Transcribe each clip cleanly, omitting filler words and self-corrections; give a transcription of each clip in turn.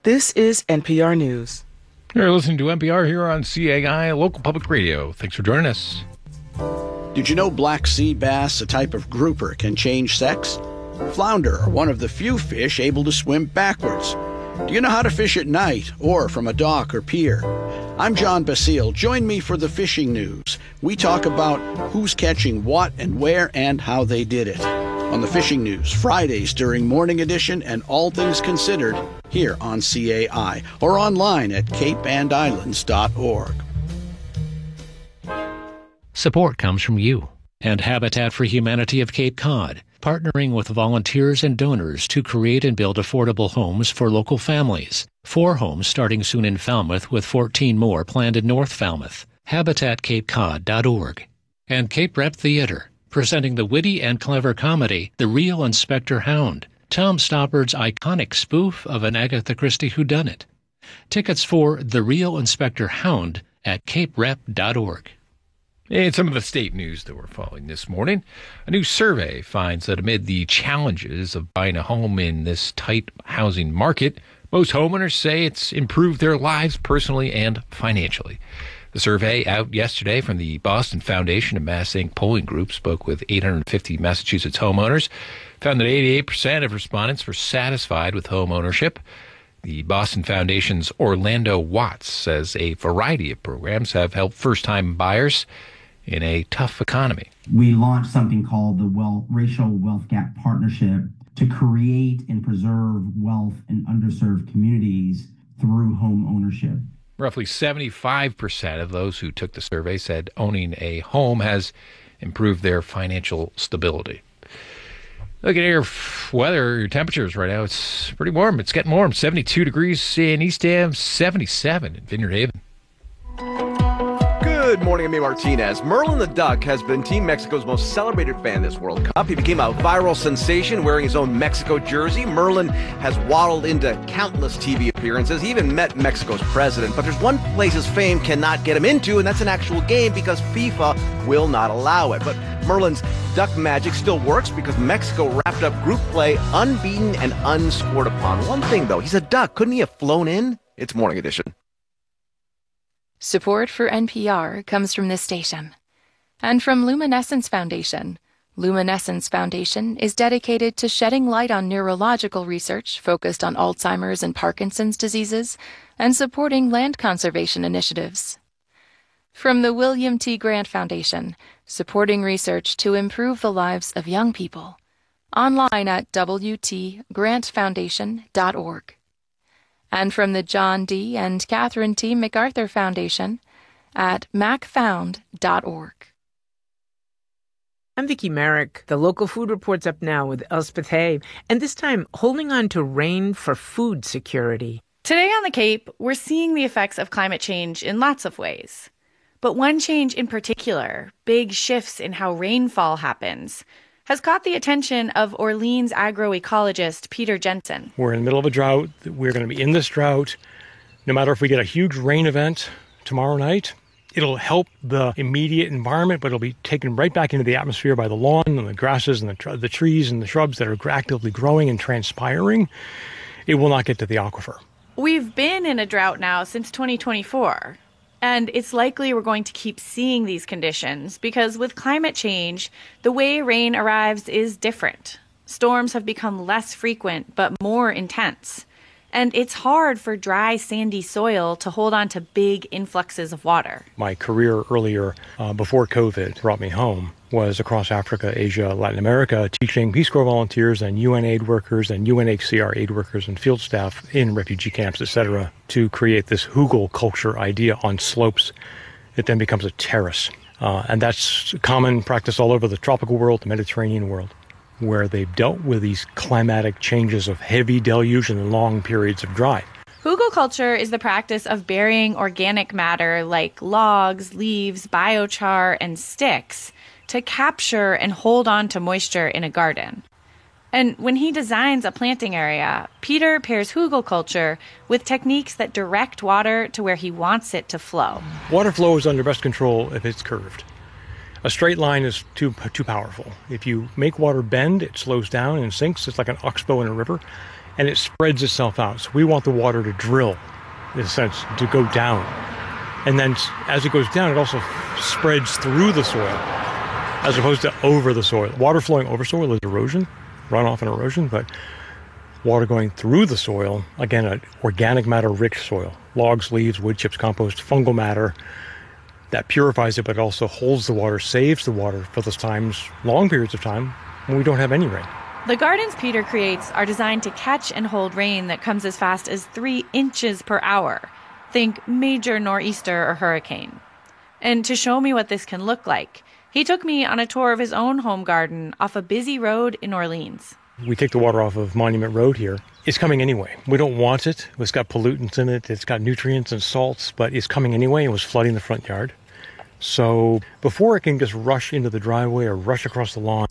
This is NPR News. You're listening to NPR here on CAI, local public radio. Thanks for joining us. Did you know black sea bass, a type of grouper, can change sex? Flounder are one of the few fish able to swim backwards. Do you know how to fish at night or from a dock or pier? I'm John Basile. Join me for the fishing news. We talk about who's catching what and where and how they did it. On the Fishing News, Fridays during Morning Edition and All Things Considered here on CAI or online at capeandislands.org. Support comes from you and Habitat for Humanity of Cape Cod, partnering with volunteers and donors to create and build affordable homes for local families. 4 homes starting soon in Falmouth, with 14 more planned in North Falmouth. HabitatCapeCod.org. And Cape Rep Theater, presenting the witty and clever comedy, The Real Inspector Hound, Tom Stoppard's iconic spoof of an Agatha Christie whodunit. Tickets for The Real Inspector Hound at caperep.org. And some of the state news that we're following this morning. A new survey finds that amid the challenges of buying a home in this tight housing market, most homeowners say it's improved their lives personally and financially. The survey, out yesterday from the Boston Foundation and Mass Inc. polling group, spoke with 850 Massachusetts homeowners, found that 88% of respondents were satisfied with home ownership. The Boston Foundation's Orlando Watts says a variety of programs have helped first-time buyers in a tough economy. We launched something called the Racial Wealth Gap Partnership to create and preserve wealth in underserved communities through home ownership. Roughly 75% of those who took the survey said owning a home has improved their financial stability. Look at your weather, your temperatures right now. It's pretty warm. It's getting warm. 72 degrees in East Ham, 77 in Vineyard Haven. Good morning, I'm A. Martinez. Merlin the Duck has been Team Mexico's most celebrated fan this World Cup. He became a viral sensation wearing his own Mexico jersey. Merlin has waddled into countless TV appearances. He even met Mexico's president. But there's one place his fame cannot get him into, and that's an actual game because FIFA will not allow it. But Merlin's duck magic still works because Mexico wrapped up group play unbeaten and unscored upon. One thing, though, he's a duck. Couldn't he have flown in? It's Morning Edition. Support for NPR comes from this station and from Luminescence Foundation. Luminescence Foundation is dedicated to shedding light on neurological research focused on Alzheimer's and Parkinson's diseases and supporting land conservation initiatives. From the William T. Grant Foundation, supporting research to improve the lives of young people. Online at wtgrantfoundation.org. And from the John D. and Catherine T. MacArthur Foundation at macfound.org. I'm Vicki Merrick. The local food report's up now with Elspeth Hay, and this time holding on to rain for food security. Today on the Cape, we're seeing the effects of climate change in lots of ways. But one change in particular, big shifts in how rainfall happens, has caught the attention of Orleans agroecologist Peter Jensen. We're in the middle of a drought. We're going to be in this drought. No matter if we get a huge rain event tomorrow night, it'll help the immediate environment, but it'll be taken right back into the atmosphere by the lawn and the grasses and the trees and the shrubs that are actively growing and transpiring. It will not get to the aquifer. We've been in a drought now since 2024. And it's likely we're going to keep seeing these conditions because with climate change, the way rain arrives is different. Storms have become less frequent but more intense. And it's hard for dry, sandy soil to hold on to big influxes of water. My career earlier, before COVID brought me home, was across Africa, Asia, Latin America, teaching Peace Corps volunteers and UN aid workers and UNHCR aid workers and field staff in refugee camps, etc., to create this hugel culture idea on slopes. It then becomes a terrace. And that's common practice all over the tropical world, the Mediterranean world, where they've dealt with these climatic changes of heavy deluge and long periods of dry. Hugelkultur is the practice of burying organic matter like logs, leaves, biochar, and sticks to capture and hold on to moisture in a garden. And when he designs a planting area, Peter pairs hugelkultur with techniques that direct water to where he wants it to flow. Water flow is under best control if it's curved. A straight line is too powerful. If you make water bend, it slows down and sinks. It's like an oxbow in a river. and it spreads itself out. So we want the water to drill, in a sense, to go down. And then as it goes down, it also spreads through the soil, as opposed to over the soil. Water flowing over soil is erosion, runoff and erosion, but water going through the soil, again, an organic matter-rich soil, logs, leaves, wood chips, compost, fungal matter, that purifies it, but also holds the water, saves the water for those times, long periods of time, when we don't have any rain. The gardens Peter creates are designed to catch and hold rain that comes as fast as 3 inches per hour. Think major nor'easter or hurricane. And to show me what this can look like, he took me on a tour of his own home garden off a busy road in Orleans. We take the water off of Monument Road here. It's coming anyway. We don't want it. It's got pollutants in it. It's got nutrients and salts, but it's coming anyway. It was flooding the front yard. So before it can just rush into the driveway or rush across the lawn,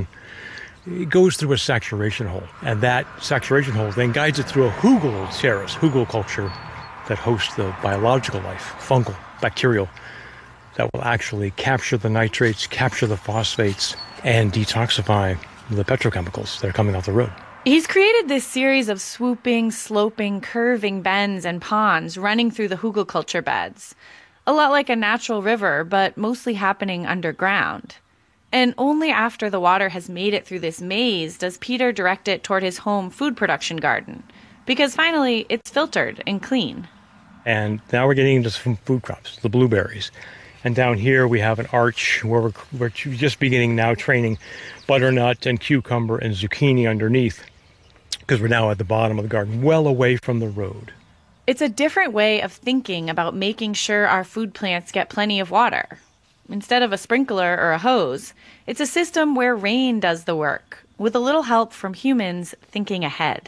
it goes through a saturation hole. And that saturation hole then guides it through a hugel terrace, hugel culture, that hosts the biological life, fungal, bacterial, that will actually capture the nitrates, capture the phosphates, and detoxify the petrochemicals that are coming off the road. He's created this series of swooping, sloping, curving bends and ponds running through the hugelkultur beds. A lot like a natural river, but mostly happening underground. And only after the water has made it through this maze does Peter direct it toward his home food production garden. Because finally, it's filtered and clean. And now we're getting into some food crops, the blueberries. And down here we have an arch where we're just beginning now training butternut and cucumber and zucchini underneath, because we're now at the bottom of the garden, well away from the road. It's a different way of thinking about making sure our food plants get plenty of water. Instead of a sprinkler or a hose, it's a system where rain does the work, with a little help from humans thinking ahead.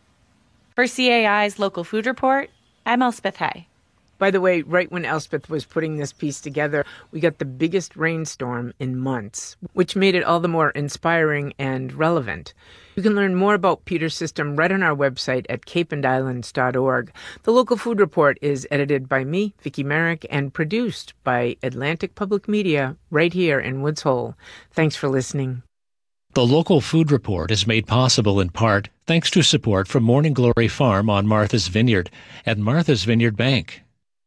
For CAI's Local Food Report, I'm Elspeth Hay. By the way, right when Elspeth was putting this piece together, we got the biggest rainstorm in months, which made it all the more inspiring and relevant. You can learn more about Peter's system right on our website at capeandislands.org. The Local Food Report is edited by me, Vicki Merrick, and produced by Atlantic Public Media right here in Woods Hole. Thanks for listening. The Local Food Report is made possible in part thanks to support from Morning Glory Farm on Martha's Vineyard and Martha's Vineyard Bank.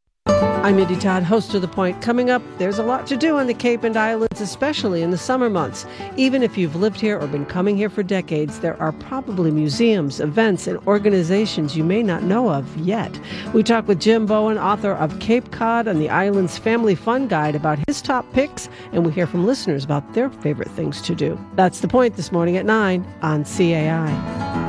I'm Mindy Todd, host of The Point. Coming up, there's a lot to do on the Cape and Islands, especially in the summer months. Even if you've lived here or been coming here for decades, there are probably museums, events, and organizations you may not know of yet. We talk with Jim Bowen, author of Cape Cod and the Islands Family Fun Guide, about his top picks, and we hear from listeners about their favorite things to do. That's The Point this morning at 9 on CAI.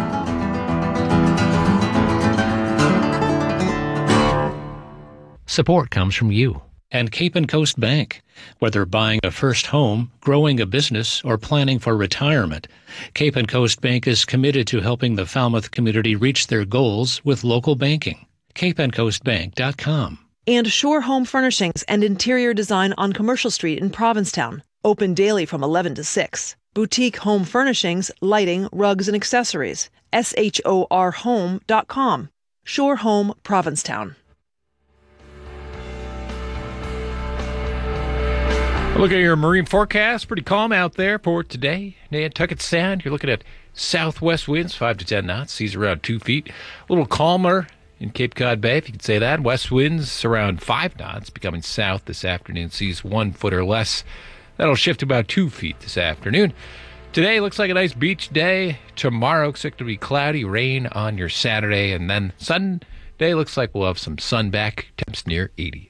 Support comes from you and Cape and Coast Bank. Whether buying a first home, growing a business, or planning for retirement, Cape and Coast Bank is committed to helping the Falmouth community reach their goals with local banking. CapeandCoastBank.com. And Shore Home Furnishings and Interior Design on Commercial Street in Provincetown. Open daily from 11 to 6. Boutique home furnishings, lighting, rugs, and accessories. SHORHome.com. Shore Home, Provincetown. Look at your marine forecast. Pretty calm out there. Port today, Nantucket Sound. You're looking at southwest winds, 5 to 10 knots. Seas around 2 feet. A little calmer in Cape Cod Bay, if you could say that. West winds around 5 knots, becoming south this afternoon. Seas 1 foot or less. That'll shift to about 2 feet this afternoon. Today looks like a nice beach day. Tomorrow expected to be cloudy, rain on your Saturday. And then Sunday looks like we'll have some sun back. Temps near 80.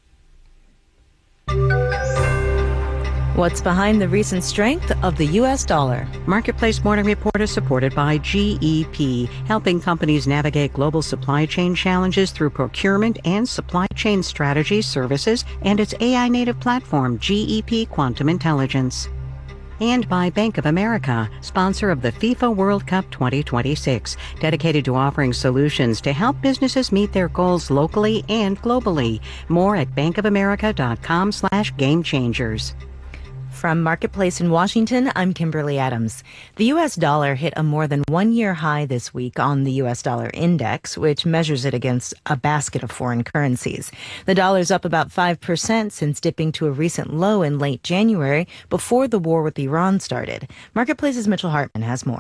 What's behind the recent strength of the U.S. dollar? Marketplace Morning Report is supported by GEP, helping companies navigate global supply chain challenges through procurement and supply chain strategy services and its AI-native platform, GEP Quantum Intelligence. And by Bank of America, sponsor of the FIFA World Cup 2026, dedicated to offering solutions to help businesses meet their goals locally and globally. More at bankofamerica.com/gamechangers. From Marketplace in Washington, I'm Kimberly Adams. The U.S. dollar hit a more than one-year high this week on the U.S. dollar index, which measures it against a basket of foreign currencies. The dollar's up about 5% since dipping to a recent low in late January before the war with Iran started. Marketplace's Mitchell Hartman has more.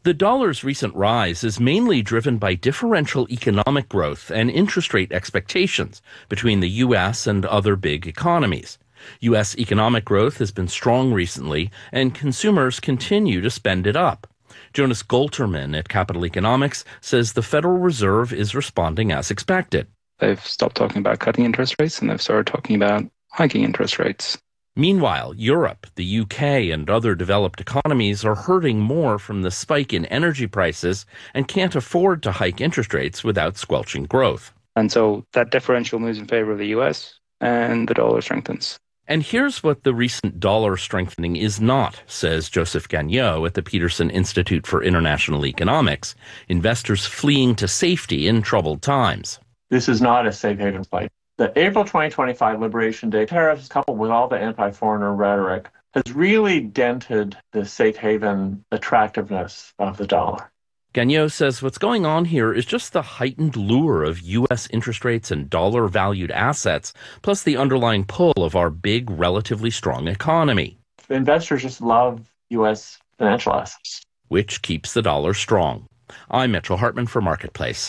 The dollar's recent rise is mainly driven by differential economic growth and interest rate expectations between the U.S. and other big economies. U.S. economic growth has been strong recently, and consumers continue to spend it up. Jonas Golterman at Capital Economics says the Federal Reserve is responding as expected. They've stopped talking about cutting interest rates and they've started talking about hiking interest rates. Meanwhile, Europe, the UK, and other developed economies are hurting more from the spike in energy prices and can't afford to hike interest rates without squelching growth. And so that differential moves in favor of the US and the dollar strengthens. And here's what the recent dollar strengthening is not, says Joseph Gagnon at the Peterson Institute for International Economics. Investors fleeing to safety in troubled times. This is not a safe haven flight. The April 2025 Liberation Day tariffs, coupled with all the anti-foreigner rhetoric, has really dented the safe haven attractiveness of the dollar. Gagnon says what's going on here is just the heightened lure of U.S. interest rates and dollar-valued assets, plus the underlying pull of our big, relatively strong economy. Investors just love U.S. financial assets, which keeps the dollar strong. I'm Mitchell Hartman for Marketplace.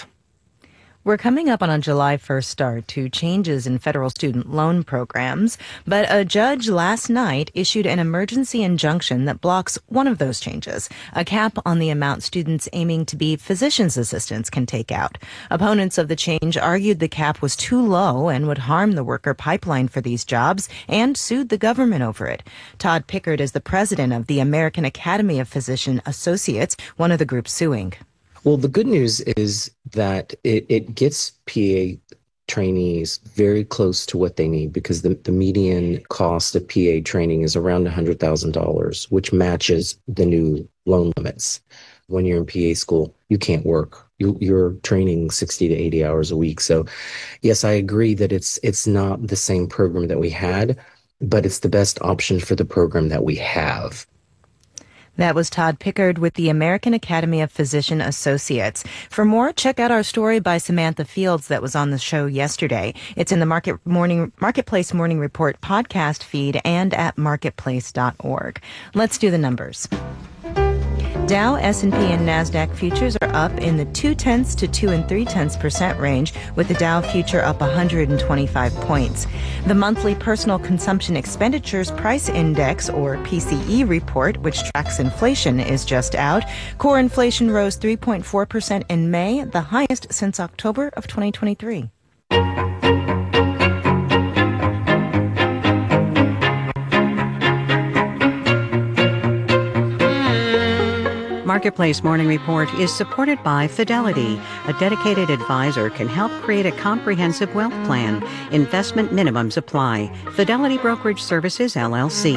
We're coming up on a July 1st start to changes in federal student loan programs, but a judge last night issued an emergency injunction that blocks one of those changes, a cap on the amount students aiming to be physician's assistants can take out. Opponents of the change argued the cap was too low and would harm the worker pipeline for these jobs and sued the government over it. Todd Pickard is the president of the American Academy of Physician Associates, one of the groups suing. Well, the good news is that it gets PA trainees very close to what they need, because the median cost of PA training is around $100,000, which matches the new loan limits. When you're in PA school, you can't work. You're training 60 to 80 hours a week. So, yes, I agree that it's not the same program that we had, but it's the best option for the program that we have. That was Todd Pickard with the American Academy of Physician Associates. For more, check out our story by Samantha Fields that was on the show yesterday. It's in the Marketplace Morning Report podcast feed and at marketplace.org. Let's do the numbers. Dow, S&P, and NASDAQ futures are up in the 0.2 to 2 3/10% range, with the Dow future up 125 points. The monthly Personal Consumption Expenditures Price Index, or PCE report, which tracks inflation, is just out. Core inflation rose 3.4% in May, the highest since October of 2023. Marketplace Morning Report is supported by Fidelity. A dedicated advisor can help create a comprehensive wealth plan. Investment minimums apply. Fidelity Brokerage Services, LLC.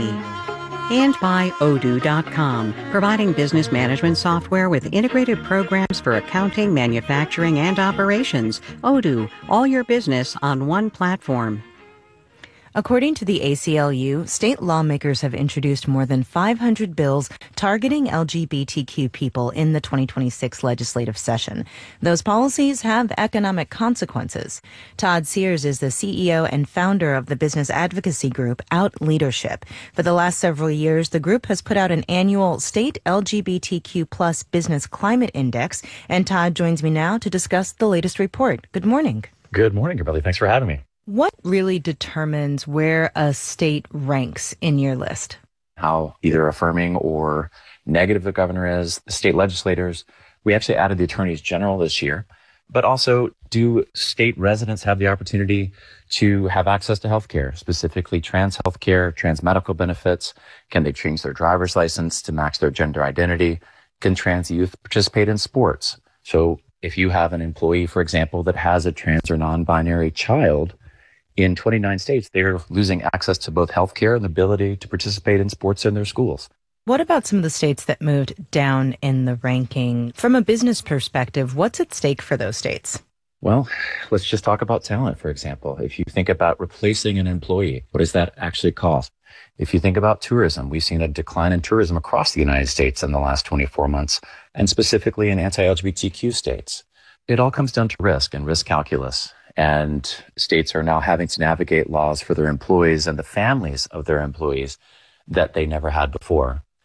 And by Odoo.com, providing business management software with integrated programs for accounting, manufacturing, and operations. Odoo, all your business on one platform. According to the ACLU, state lawmakers have introduced more than 500 bills targeting LGBTQ people in the 2026 legislative session. Those policies have economic consequences. Todd Sears is the CEO and founder of the business advocacy group Out Leadership. For the last several years, the group has put out an annual state LGBTQ plus business climate index, and Todd joins me now to discuss the latest report. Good morning. Good morning, Kimberly. Thanks for having me. What really determines where a state ranks in your list? How either affirming or negative the governor is, the state legislators. We actually added the attorneys general this year, but also, do state residents have the opportunity to have access to healthcare, specifically trans healthcare, trans medical benefits? Can they change their driver's license to match their gender identity? Can trans youth participate in sports? So if you have an employee, for example, that has a trans or non-binary child, in 29 states, they're losing access to both healthcare and the ability to participate in sports in their schools. What about some of the states that moved down in the ranking? From a business perspective, what's at stake for those states? Well, let's just talk about talent, for example. If you think about replacing an employee, what does that actually cost? If you think about tourism, we've seen a decline in tourism across the United States in the last 24 months, and specifically in anti-LGBTQ states. It all comes down to risk and risk calculus. And states are now having to navigate laws for their employees and the families of their employees that they never had before.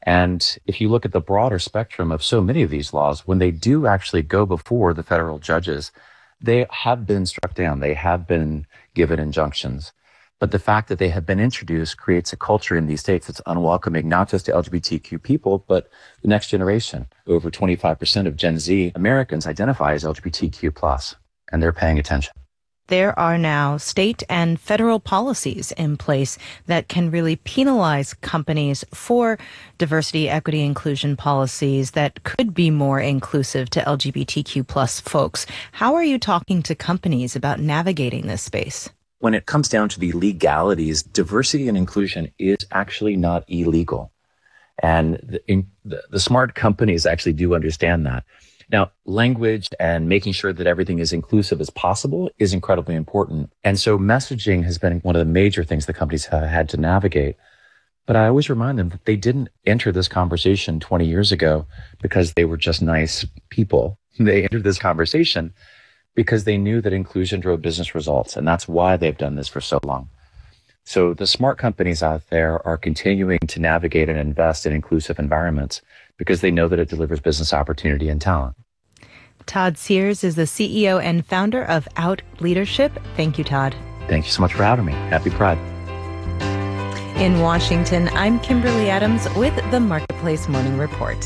And if you look at the broader spectrum of so many of these laws, when they do actually go before the federal judges, they have been struck down. They have been given injunctions. But the fact that they have been introduced creates a culture in these states that's unwelcoming, not just to LGBTQ people, but the next generation. Over 25% of Gen Z Americans identify as LGBTQ+, and they're paying attention. There are now state and federal policies in place that can really penalize companies for diversity, equity, inclusion policies that could be more inclusive to LGBTQ plus folks. How are you talking to companies about navigating this space? When it comes down to the legalities, diversity and inclusion is actually not illegal. And the smart companies actually do understand that. Now, language and making sure that everything is inclusive as possible is incredibly important. And so messaging has been one of the major things that companies have had to navigate. But I always remind them that they didn't enter this conversation 20 years ago because they were just nice people. They entered this conversation because they knew that inclusion drove business results. And that's why they've done this for so long. So the smart companies out there are continuing to navigate and invest in inclusive environments because they know that it delivers business opportunity and talent. Todd Sears is the CEO and founder of Out Leadership. Thank you, Todd. Thank you so much for having me. Happy Pride. In Washington, I'm Kimberly Adams with the Marketplace Morning Report.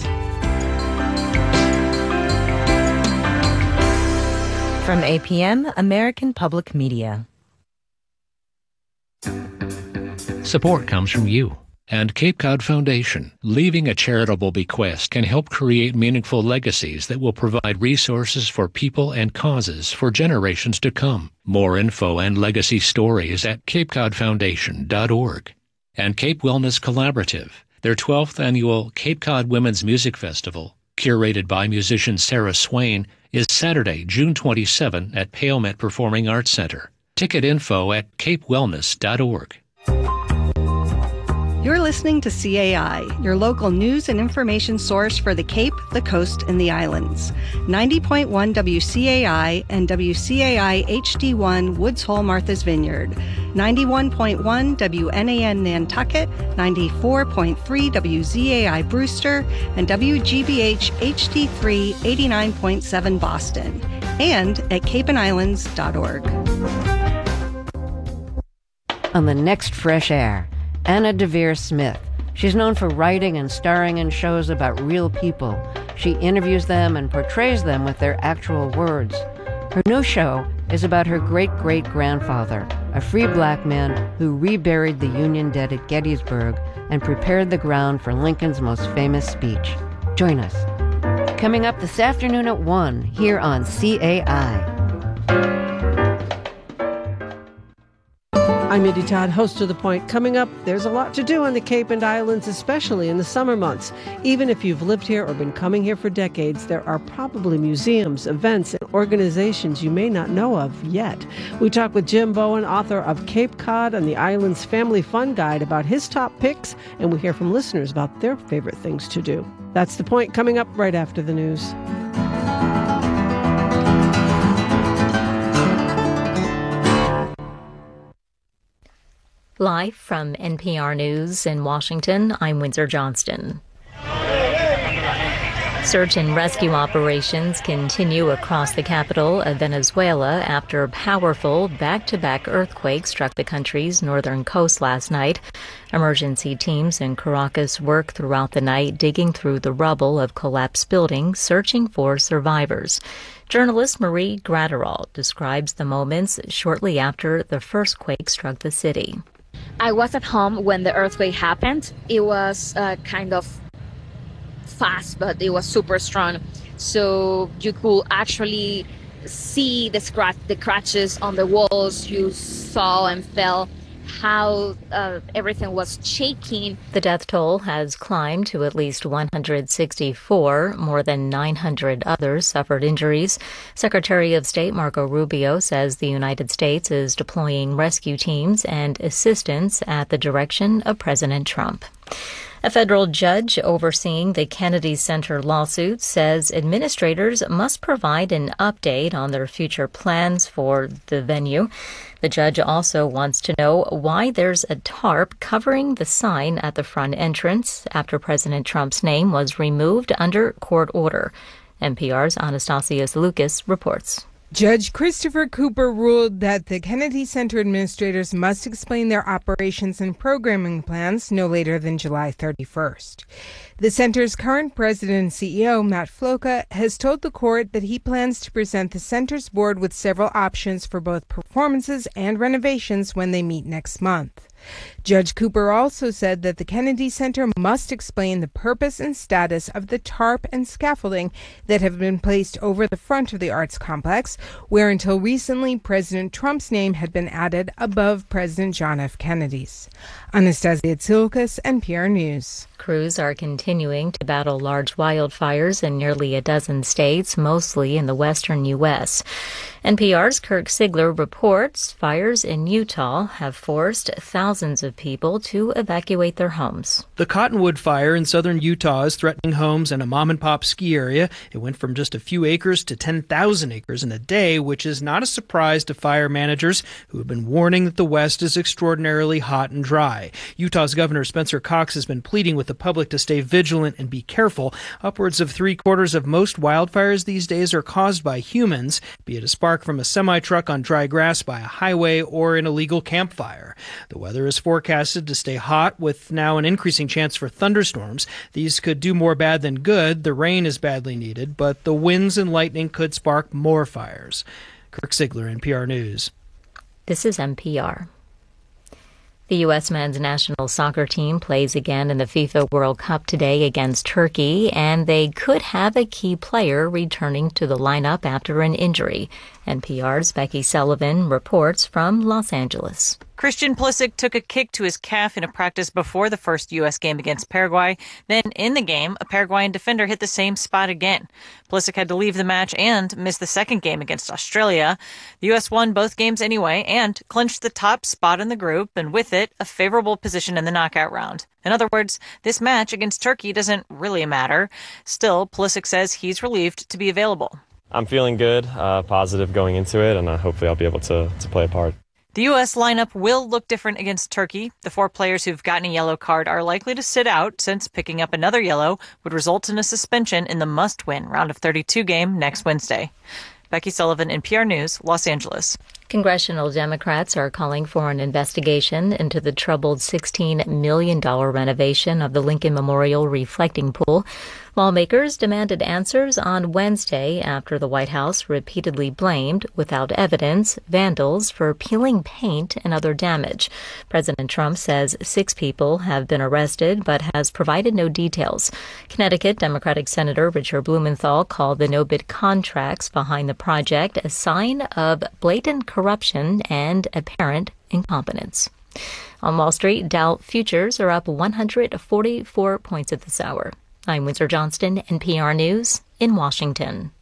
From APM, American Public Media. Support comes from you and Cape Cod Foundation. Leaving a charitable bequest can help create meaningful legacies that will provide resources for people and causes for generations to come. More info and legacy stories at capecodfoundation.org. And Cape Wellness Collaborative, their 12th annual Cape Cod Women's Music Festival, curated by musician Sarah Swain, is Saturday, June 27 at Palemet Performing Arts Center. Ticket info at capewellness.org. You're listening to CAI, your local news and information source for the Cape, the Coast, and the Islands. 90.1 WCAI and WCAI HD1 Woods Hole Martha's Vineyard. 91.1 WNAN Nantucket, 94.3 WZAI Brewster, and WGBH HD3 89.7 Boston. And at capeandislands.org. On the next Fresh Air, Anna Devere Smith. She's known for writing and starring in shows about real people. She interviews them and portrays them with their actual words. Her new show is about her great-great-grandfather, a free black man who reburied the Union dead at Gettysburg and prepared the ground for Lincoln's most famous speech. Join us. Coming up this afternoon at 1 here on CAI. I'm Mindy Todd, host of The Point. Coming up, there's a lot to do on the Cape and Islands, especially in the summer months. Even if you've lived here or been coming here for decades, there are probably museums, events, and organizations you may not know of yet. We talk with Jim Bowen, author of Cape Cod and the Islands Family Fun Guide, about his top picks, and we hear from listeners about their favorite things to do. That's The Point, coming up right after the news. Live from NPR News in Washington, I'm Windsor Johnston. Search and rescue operations continue across the capital of Venezuela after a powerful back-to-back earthquake struck the country's northern coast last night. Emergency teams in Caracas worked throughout the night, digging through the rubble of collapsed buildings, searching for survivors. Journalist Marie Graterol describes the moments shortly after the first quake struck the city. I was at home when the earthquake happened. It was kind of fast, but it was super strong. So you could actually see the scratches on the walls. You saw and felt how everything was shaking. The death toll has climbed to at least 164. More than 900 others suffered injuries. Secretary of State Marco Rubio says the United States is deploying rescue teams and assistance at the direction of President Trump. A federal judge overseeing the Kennedy Center lawsuit says administrators must provide an update on their future plans for the venue. The judge also wants to know why there's a tarp covering the sign at the front entrance after President Trump's name was removed under court order. NPR's Anastasios Lucas reports. Judge Christopher Cooper ruled that the Kennedy Center administrators must explain their operations and programming plans no later than July 31st. The center's current president and CEO, Matt Floca, has told the court that he plans to present the center's board with several options for both performances and renovations when they meet next month. Judge Cooper also said that the Kennedy Center must explain the purpose and status of the tarp and scaffolding that have been placed over the front of the arts complex, where until recently President Trump's name had been added above President John F. Kennedy's. Anastasia Tsilkas, NPR News. Crews are continuing to battle large wildfires in nearly a dozen states, mostly in the western U.S. NPR's Kirk Sigler reports fires in Utah have forced thousands of people to evacuate their homes. The Cottonwood Fire in southern Utah is threatening homes and a mom-and-pop ski area. It went from just a few acres to 10,000 acres in a day, which is not a surprise to fire managers who have been warning that the West is extraordinarily hot and dry. Utah's Governor Spencer Cox has been pleading with the public to stay vigilant and be careful. Upwards of 3/4 of most wildfires these days are caused by humans, be it a spark from a semi-truck on dry grass by a highway or an illegal campfire. The weather is forecasted to stay hot, with now an increasing chance for thunderstorms. These could do more bad than good. The rain is badly needed, but the winds and lightning could spark more fires. Kirk Sigler, NPR News. This is NPR. The U.S. men's national soccer team plays again in the FIFA World Cup today against Turkey, and they could have a key player returning to the lineup after an injury. NPR's Becky Sullivan reports from Los Angeles. Christian Pulisic took a kick to his calf in a practice before the first U.S. game against Paraguay. Then in the game, a Paraguayan defender hit the same spot again. Pulisic had to leave the match and miss the second game against Australia. The U.S. won both games anyway and clinched the top spot in the group, and with it, a favorable position in the knockout round. In other words, this match against Turkey doesn't really matter. Still, Pulisic says he's relieved to be available. I'm feeling good, positive going into it, and hopefully I'll be able to play a part. The U.S. lineup will look different against Turkey. The 4 players who've gotten a yellow card are likely to sit out, since picking up another yellow would result in a suspension in the must-win round of 32 game next Wednesday. Becky Sullivan, NPR News, Los Angeles. Congressional Democrats are calling for an investigation into the troubled $16 million renovation of the Lincoln Memorial reflecting pool. Lawmakers demanded answers on Wednesday after the White House repeatedly blamed, without evidence, vandals for peeling paint and other damage. President Trump says 6 people have been arrested but has provided no details. Connecticut Democratic Senator Richard Blumenthal called the no-bid contracts behind the project a sign of blatant corruption and apparent incompetence. On Wall Street, Dow futures are up 144 points at this hour. I'm Windsor Johnston, NPR News in Washington.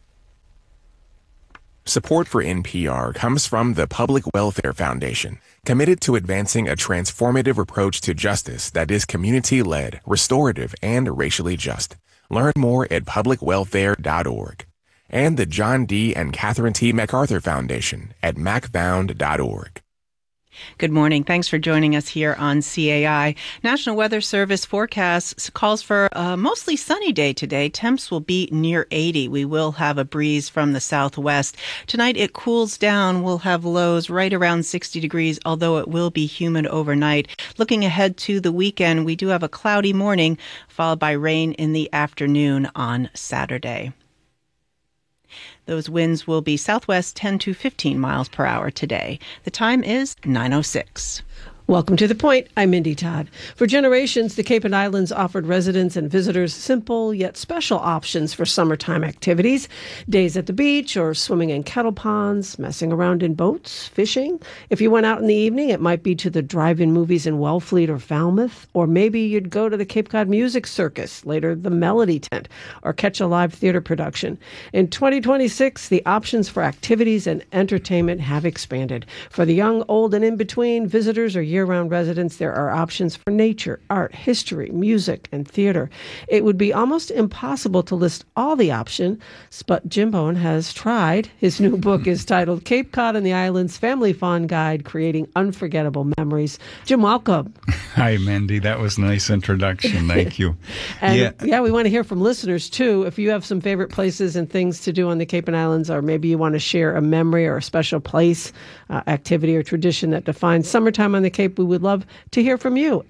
Support for NPR comes from the Public Welfare Foundation, committed to advancing a transformative approach to justice that is community-led, restorative, and racially just. Learn more at publicwelfare.org. And the John D. and Catherine T. MacArthur Foundation at macfound.org. Good morning. Thanks for joining us here on CAI. National Weather Service forecast calls for a mostly sunny day today. Temps will be near 80. We will have a breeze from the southwest. Tonight it cools down. We'll have lows right around 60 degrees, although it will be humid overnight. Looking ahead to the weekend, we do have a cloudy morning followed by rain in the afternoon on Saturday. Those winds will be southwest 10 to 15 miles per hour today. The time is 9:06. Welcome to The Point. I'm Mindy Todd. For generations, the Cape and Islands offered residents and visitors simple yet special options for summertime activities. Days at the beach or swimming in kettle ponds, messing around in boats, fishing. If you went out in the evening, it might be to the drive-in movies in Wellfleet or Falmouth, or maybe you'd go to the Cape Cod Music Circus, later the Melody Tent, or catch a live theater production. In 2026, the options for activities and entertainment have expanded. For the young, old, and in between, visitors are year-round residents, there are options for nature, art, history, music, and theater. It would be almost impossible to list all the options, but Jim Bowen has tried. His new book is titled Cape Cod and the Islands Family Fun Guide, Creating Unforgettable Memories. Jim, welcome. Hi, Mandy. That was a nice introduction. Thank you. And we want to hear from listeners, too. If you have some favorite places and things to do on the Cape and Islands, or maybe you want to share a memory or a special place, activity or tradition that defines summertime on the Cape, we would love to hear from you.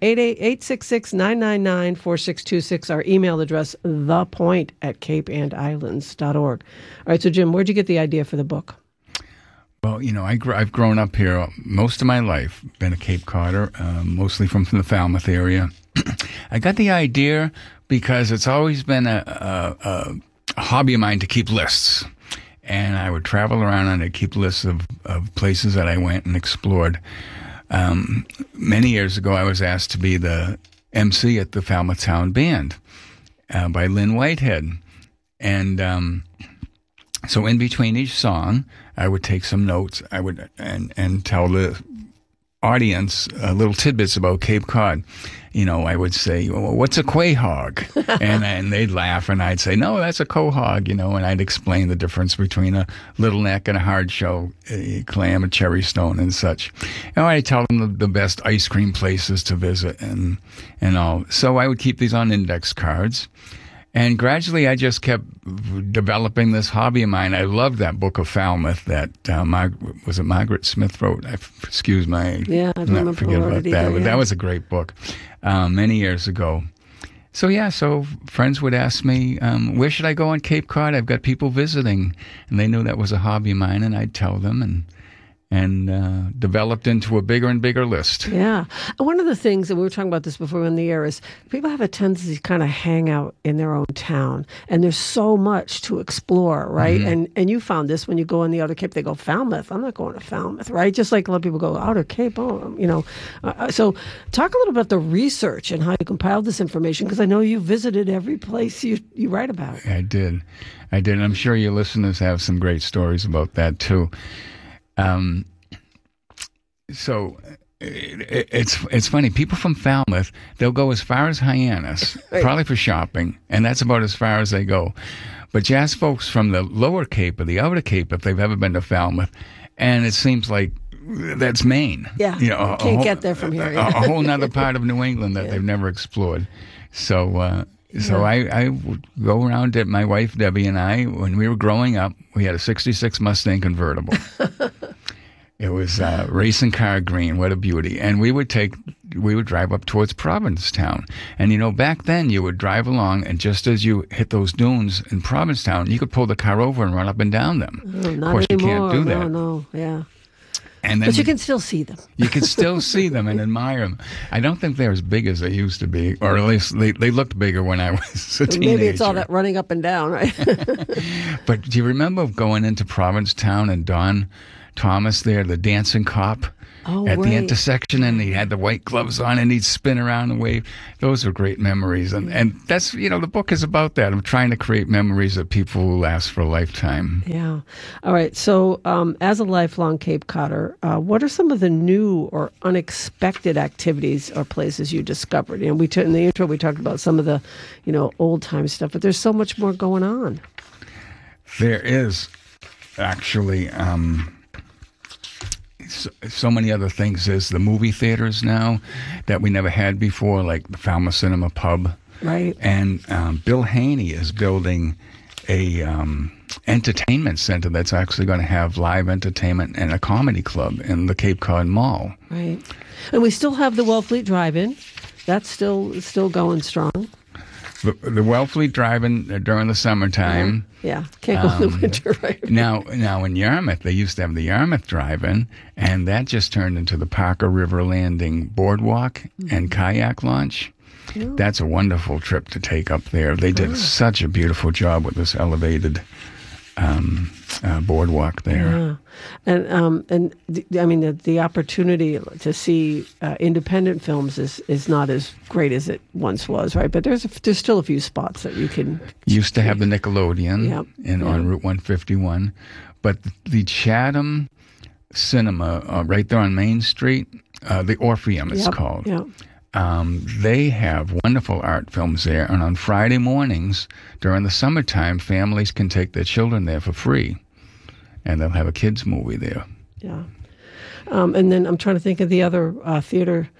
866-999-4626, our email address, thepoint@capeandislands.org. All right, so Jim, where'd you get the idea for the book? Well, I've grown up here most of my life, been a Cape Codder, mostly from the Falmouth area. I got the idea because it's always been a hobby of mine to keep lists. And I would travel around and I'd keep lists of places that I went and explored. Many years ago, I was asked to be the MC at the Falmouth Town Band by Lynn Whitehead. And so in between each song, I would take some notes. I would and tell the audience little tidbits about Cape Cod. I would say, well, what's a quahog? and they'd laugh, and I'd say, no, that's a quahog, and I'd explain the difference between a little neck and a hard shell clam, a cherry stone, and such. And I'd tell them the best ice cream places to visit and all. So I would keep these on index cards. And gradually, I just kept developing this hobby of mine. I loved that book of Falmouth that was it Margaret Smith wrote. Excuse my I don't remember forget about either, that. But that was a great book many years ago. So friends would ask me, where should I go on Cape Cod? I've got people visiting, and they knew that was a hobby of mine, and I'd tell them, and developed into a bigger and bigger list. Yeah. One of the things, and we were talking about this before on the air, is people have a tendency to kind of hang out in their own town, and there's so much to explore, right? Mm-hmm. And you found this when you go on the Outer Cape, they go, Falmouth? I'm not going to Falmouth, right? Just like a lot of people go, Outer Cape, So talk a little about the research and how you compiled this information, because I know you visited every place you write about. I did. And I'm sure your listeners have some great stories about that, too. So it's funny. People from Falmouth, they'll go as far as Hyannis, right, probably for shopping, and that's about as far as they go. But you ask folks from the Lower Cape or the Outer Cape if they've ever been to Falmouth, and it seems like that's Maine. Yeah, can't get there from here. A whole other part of New England that they've never explored. So I would go around at my wife, Debbie, and I, when we were growing up, we had a 66 Mustang convertible. It was racing car green. What a beauty. And we would drive up towards Provincetown. And, back then you would drive along, and just as you hit those dunes in Provincetown, you could pull the car over and run up and down them. Not of course, anymore. You can't do that. No, yeah. And then but you can still see them. You can still see them and admire them. I don't think they're as big as they used to be, or at least they looked bigger when I was a teenager. Maybe it's all that running up and down, right? But do you remember going into Provincetown and Don Thomas there, the dancing cop, at the intersection, and he had the white gloves on and he'd spin around and wave? Those are great memories. And that's, the book is about that. I'm trying to create memories that people will last for a lifetime. Yeah. All right. So as a lifelong Cape Codder, what are some of the new or unexpected activities or places you discovered? In the intro, we talked about some of the, old time stuff, but there's so much more going on. There is actually, so many other things. There's the movie theaters now that we never had before, like the Falmouth Cinema Pub. Right. And Bill Haney is building a entertainment center that's actually going to have live entertainment and a comedy club in the Cape Cod Mall. Right. And we still have the Wellfleet Drive-In. That's still going strong. The Wellfleet Drive-In during the summertime. Yeah. Can't go in the winter, right? Now in Yarmouth, they used to have the Yarmouth Drive-In, and that just turned into the Parker River Landing Boardwalk and Kayak Launch. Oh. That's a wonderful trip to take up there. They did such a beautiful job with this elevated boardwalk there. Yeah. And the opportunity to see independent films is not as great as it once was, right? But there's still a few spots that you can. Used to have the Nickelodeon on Route 151, but the Chatham Cinema right there on Main Street the Orpheum it's called. Yep. They have wonderful art films there, and on Friday mornings during the summertime, families can take their children there for free, and they'll have a kids movie there. Yeah. And then I'm trying to think of the other theater.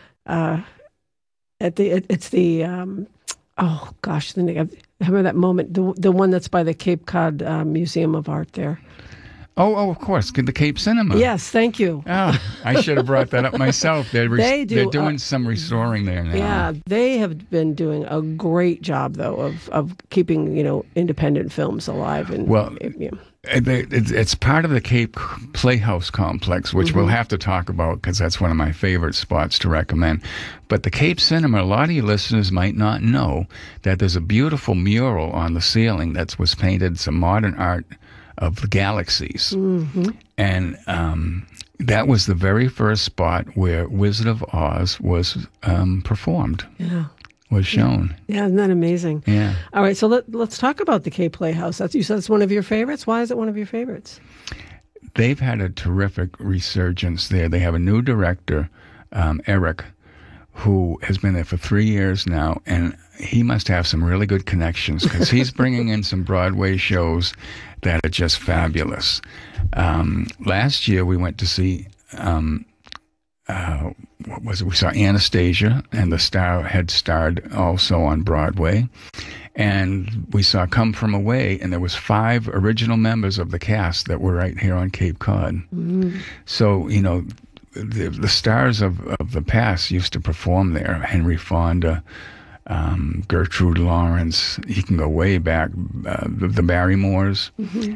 Remember that moment, the one that's by the Cape Cod Museum of Art there. Oh, of course, the Cape Cinema. Yes, thank you. Oh, I should have brought that up myself. They're doing some restoring there now. Yeah, they have been doing a great job, though, of keeping independent films alive. And it's part of the Cape Playhouse complex, which we'll have to talk about because that's one of my favorite spots to recommend. But the Cape Cinema, a lot of you listeners might not know that there's a beautiful mural on the ceiling that was painted, some modern art of the galaxies. And that was the very first spot where Wizard of Oz was performed. Yeah. Was shown. Yeah, isn't that amazing? Yeah. All right, so let's talk about the Cape Playhouse. You said it's one of your favorites. Why is it one of your favorites? They've had a terrific resurgence there. They have a new director, Eric, who has been there for 3 years now, and he must have some really good connections because he's bringing in some Broadway shows that are just fabulous. Last year we went to see, what was it? We saw Anastasia, and the star had starred also on Broadway. And we saw Come From Away, and there was 5 original members of the cast that were right here on Cape Cod. So, the stars of the past used to perform there. Henry Fonda, Gertrude Lawrence. He can go way back. The Barrymores,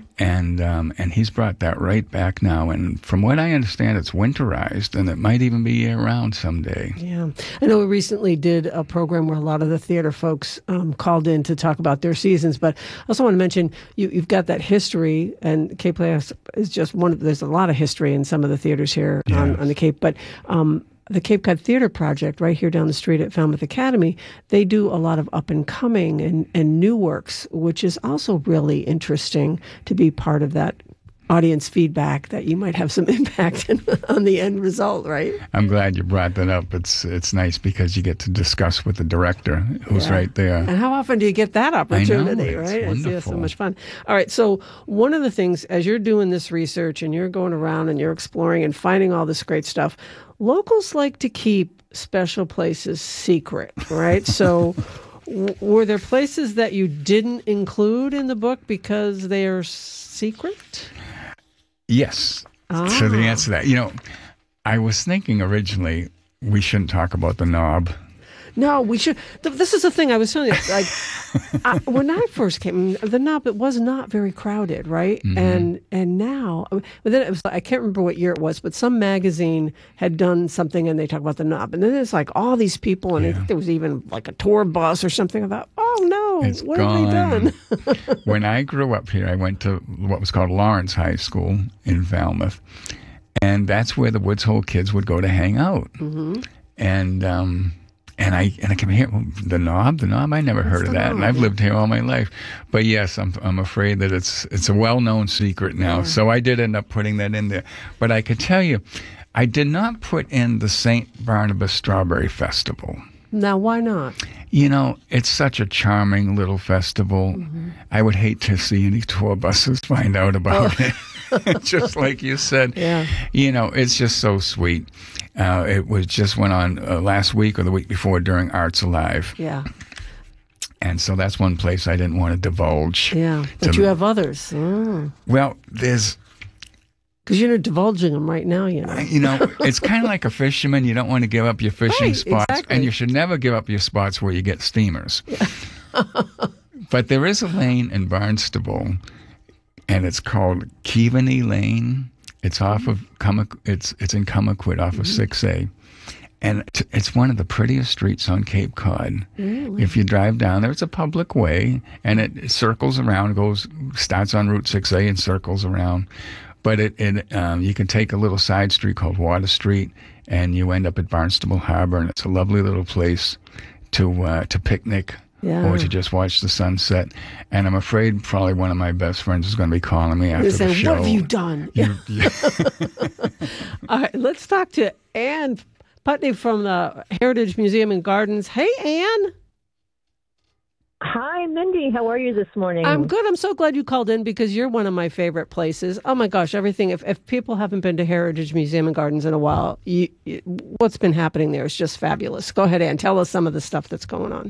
and he's brought that right back now. And from what I understand, it's winterized, and it might even be year round someday. Yeah, I know we recently did a program where a lot of the theater folks called in to talk about their seasons. But I also want to mention you've got that history, and Cape Playhouse is just one of. There's a lot of history in some of the theaters here on the Cape, but. The Cape Cod Theater Project, right here down the street at Falmouth Academy, they do a lot of up and coming and new works, which is also really interesting to be part of that audience feedback that you might have some impact on the end result, right? I'm glad you brought that up. It's nice because you get to discuss with the director who's right there. And how often do you get that opportunity, I know, right? It's It's so much fun. All right, so one of the things, as you're doing this research and you're going around and you're exploring and finding all this great stuff, locals like to keep special places secret, right? So were there places that you didn't include in the book because they are secret? Yes. So the answer to that, I was thinking originally we shouldn't talk about the Knob. No, we should. This is the thing I was telling you. Like, when I first came, the Knob, it was not very crowded, right? And now, but then it was like, I can't remember what year it was, but some magazine had done something and they talked about the Knob. And then it's like all these people, and I think there was even like a tour bus or something. I thought, oh no, it's what gone. have they done? When I grew up here, I went to what was called Lawrence High School in Falmouth. And that's where the Woods Hole kids would go to hang out. And I came here, the Knob, I never heard of that, and I've lived here all my life. But yes, I'm afraid that it's a well-known secret now. So I did end up putting that in there. But I could tell you, I did not put in the St. Barnabas Strawberry Festival. Now, why not? It's such a charming little festival. I would hate to see any tour buses find out about it. Just like you said. It's just so sweet. It was just went on last week or the week before during Arts Alive. Yeah. And so that's one place I didn't want to divulge. Yeah, but you have others. Well, there's... Because you're divulging them right now, it's kind of like a fisherman. You don't want to give up your fishing spots. Exactly. And you should never give up your spots where you get steamers. But there is a lane in Barnstable, and it's called Keaveney Lane. It's off of it's in Cummaquid off of 6A. And it's one of the prettiest streets on Cape Cod. Really? If you drive down there, it's a public way, and it circles around, starts on Route 6A and circles around. But you can take a little side street called Water Street, and you end up at Barnstable Harbor, and it's a lovely little place to picnic or to just watch the sunset. And I'm afraid probably one of my best friends is going to be calling me after the show. What have you done? All right, let's talk to Ann Putney from the Heritage Museum and Gardens. Hey, Ann. Hi, Mindy. How are you this morning? I'm good. I'm so glad you called in because you're one of my favorite places. Oh, my gosh, everything. If people haven't been to Heritage Museum and Gardens in a while, what's been happening there is just fabulous. Go ahead, Ann. Tell us some of the stuff that's going on.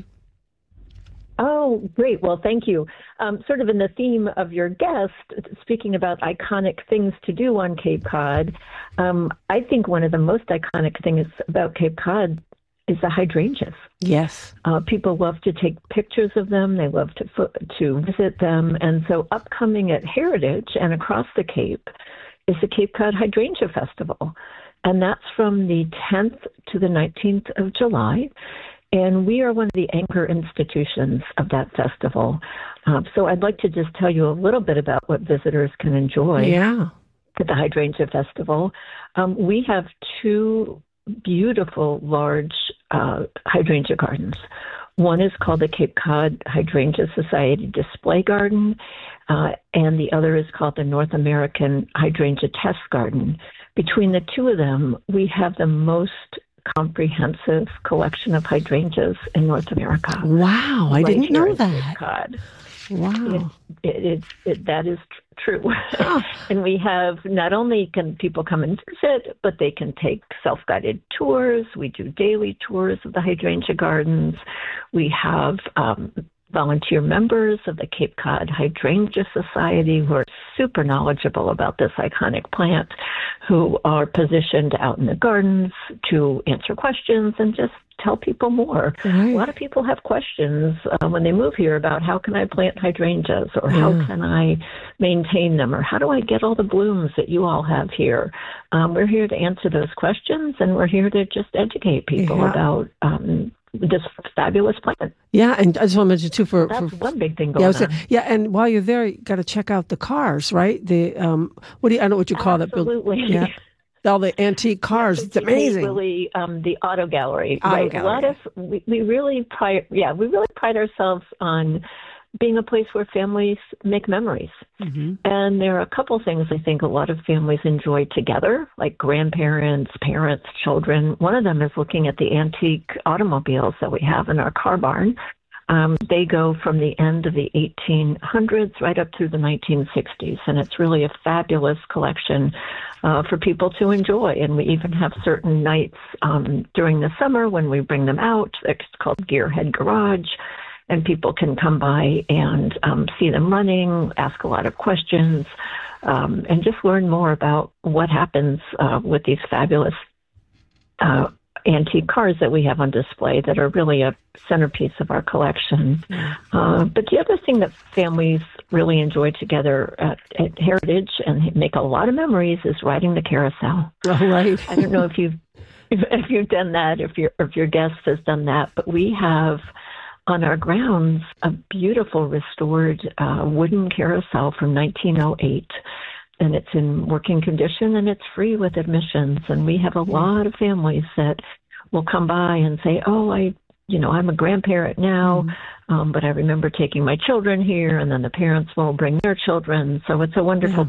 Oh, great. Well, thank you. Sort of in the theme of your guest, speaking about iconic things to do on Cape Cod, I think one of the most iconic things about Cape Cod is the hydrangeas. Yes. People love to take pictures of them. They love to visit them. And so upcoming at Heritage and across the Cape is the Cape Cod Hydrangea Festival. And that's from the 10th to the 19th of July. And we are one of the anchor institutions of that festival. So I'd like to just tell you a little bit about what visitors can enjoy at the Hydrangea Festival. We have 2 beautiful, large hydrangea gardens. One is called the Cape Cod Hydrangea Society Display Garden, and the other is called the North American Hydrangea Test Garden. Between the 2 of them, we have the most comprehensive collection of hydrangeas in North America. Wow, I didn't know that. Cape Cod. Wow. That is true. And we have, not only can people come and visit, but they can take self-guided tours. We do daily tours of the hydrangea gardens. We have volunteer members of the Cape Cod Hydrangea Society who are super knowledgeable about this iconic plant, who are positioned out in the gardens to answer questions and just tell people more. Right. A lot of people have questions when they move here about how can I plant hydrangeas, or how can I maintain them, or how do I get all the blooms that you all have here. We're here to answer those questions, and we're here to just educate people about this fabulous plant. Yeah, and I just want to mention too that's one big thing going on. And while you're there, you got to check out the cars, right? The I don't know what you call that building. Absolutely. All the antique cars. It's amazing. Really, the auto gallery. Auto gallery. A lot of we really pride ourselves on being a place where families make memories. Mm-hmm. And there are a couple things I think a lot of families enjoy together, like grandparents, parents, children. One of them is looking at the antique automobiles that we have in our car barn. They go from the end of the 1800s right up through the 1960s, and it's really a fabulous collection for people to enjoy. And we even have certain nights during the summer when we bring them out. It's called Gearhead Garage, and people can come by and see them running, ask a lot of questions, and just learn more about what happens with these fabulous antique cars that we have on display that are really a centerpiece of our collection. But the other thing that families really enjoy together at Heritage and make a lot of memories is riding the carousel. Oh, right. I don't know if you've done that, if your guest has done that, but we have on our grounds a beautiful restored wooden carousel from 1908. And it's in working condition, and it's free with admissions. And we have a lot of families that will come by and say, "Oh, I'm a grandparent now, but I remember taking my children here," and then the parents will bring their children. So it's a wonderful